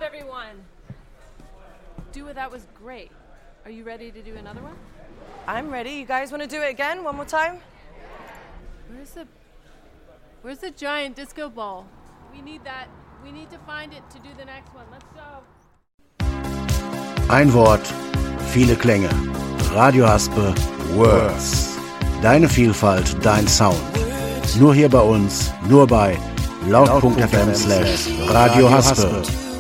everyone. Dua, that was great. Are you ready to do another one? I'm ready. You guys want to do it again? One more time? Where's the giant disco ball? We need that. We need to find it to do the next one. Let's go. Ein Wort, viele Klänge. Radio Haspe Words. Deine Vielfalt, dein Sound. Nur hier bei uns, nur bei laut.fm/Radio Haspe.